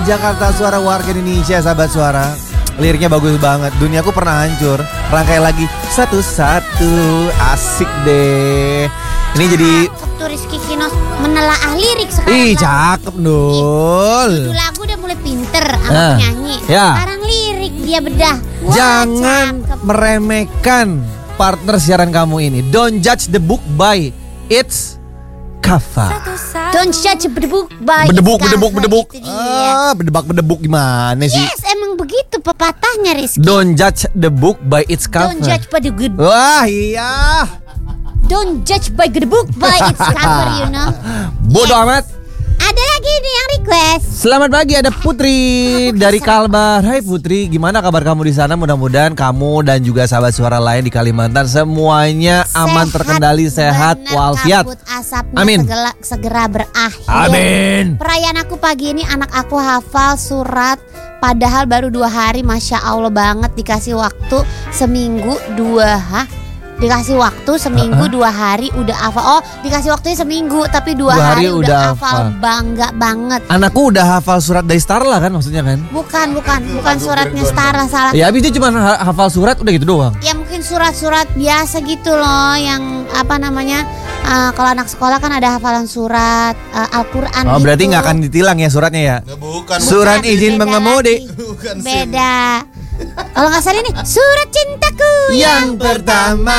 Jakarta Suara warga Indonesia, sahabat suara. Liriknya bagus banget. Duniaku pernah hancur. Rangkai lagi satu-satu. Asik deh. Ini jadi Waktu Rizky Kinos menelaah lirik sekarang. ih, cakep Nul. Dulu lagu udah mulai pinter sama penyanyi. Ya. Sekarang lirik dia bedah. Wah, Jangan cakep. meremehkan partner siaran kamu ini. Don't judge the book by its cover. Don't judge bedebuk by Bedebuk. Itu dia. Bedebak gimana sih? Yes, emang begitu pepatahnya Rizky. Don't judge the book by its cover. Don't judge by the good. Wah, iya. Don't judge by the book by its cover, you know. Bodoh Yes. amat. Ada lagi nih yang request. Selamat pagi, ada Putri dari Kalbar. Hai Putri, gimana kabar kamu di sana? Mudah-mudahan kamu dan juga sahabat suara lain di Kalimantan semuanya aman, terkendali, sehat, bener, walafiat. kabut asapnya Amin. segera berakhir. Amin. Perayaan aku pagi ini anak aku hafal surat. Padahal baru 2 hari, Masya Allah banget. Dikasih waktu seminggu 2 Dikasih waktu seminggu 2 hari udah hafal. Oh, dikasih waktunya seminggu tapi 2 hari udah hafal. Bangga banget. Anakku udah hafal surat dari Starla kan maksudnya kan? Bukan suratnya Stara, salah. Ya habis dia cuma hafal surat udah gitu doang. Ya mungkin surat-surat biasa gitu loh, yang apa namanya, kalau anak sekolah kan ada hafalan surat Al-Quran Oh gitu. berarti nggak akan ditilang ya suratnya ya? Bukan. Surat Bukan, izin beda mengemudi. lagi. Bukan SIM. Beda. Kalau nggak salah nih surat cintaku Yang pertama.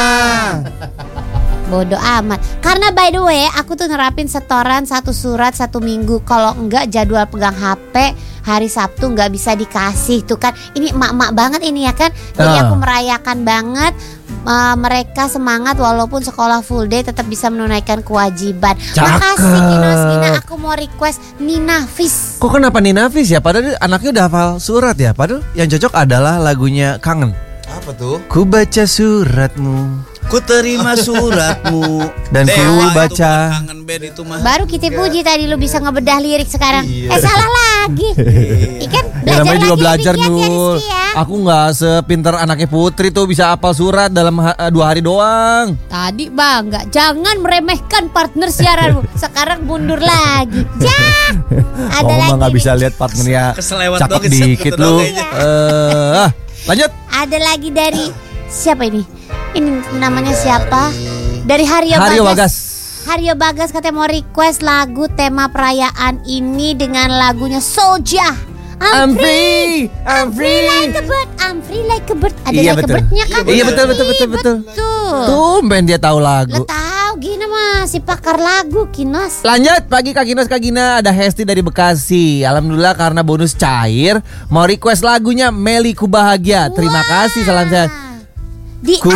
bodoh amat. Karena by the way aku tuh nerapin setoran 1 surat 1 minggu. Kalau enggak jadwal pegang HP hari Sabtu nggak bisa dikasih tuh kan. Ini emak-emak banget ini ya kan. Jadi aku merayakan banget. Mereka semangat walaupun sekolah full day tetap bisa menunaikan kewajiban. Makasih Kinos Gina. Aku mau request Nina Fis. Kok kenapa Nina Fis ya? Padahal anaknya udah hafal surat ya. Padahal yang cocok adalah lagunya Kangen. Apa tuh? Ku baca suratmu Ku terima suratmu dan ku Dewa, baca. itu mah kangen band itu mah. Baru kita puji tadi lu bisa ngebedah lirik sekarang. Salah lagi. Ikan Ya namanya juga belajar demikian ya, Nul. Rizky ya. Aku nggak sepinter anaknya Putri tuh bisa hafal surat dalam 2 hari doang. Tadi bangga. Jangan meremehkan partner siaranmu. Sekarang mundur lagi. Ada Kamu lagi. mah nggak nih. bisa lihat partnernya Keselewat cakep doang, dikit gitu lu. doang kayaknya. Lanjut. Ada lagi dari siapa ini? Ini namanya siapa? Dari Haryo Bagas. Haryo Bagas katanya mau request lagu tema perayaan ini dengan lagunya Soulja. I'm free. I'm free like a bird. I'm free like a bird. Ada Iya, like a betul. bird-nya kan? Iya, betul. Betul. Tumben dia tahu Lah lagu. tahu Gina mah si pakar lagu Kinos. Lanjut pagi Kak Gina, ada Hesti dari Bekasi. Alhamdulillah karena bonus cair mau request lagunya Meli Ku Bahagia. Terima kasih, salam sehat. Di